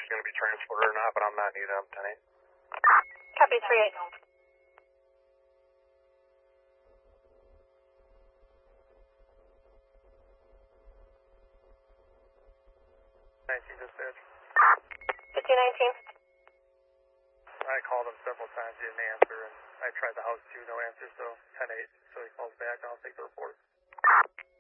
she's going to be transported or not, but I'm not needed. I'm 10-8. Copy 3-8. Dispatch. 1519. I called him several times, he didn't answer, and I tried the house too, no answer, so 10-8. So he calls back, and I'll take the report.